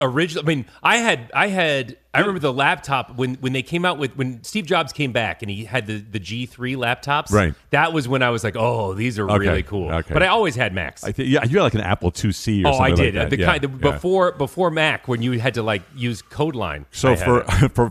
original. I mean, I remember the laptop when they came out when Steve Jobs came back and he had the G3 laptops. Right. That was when I was like, oh, these are really cool. Okay. But I always had Macs. You had like an Apple IIc or something I did. like that. The kind before Mac when you had to like use Codeline. So for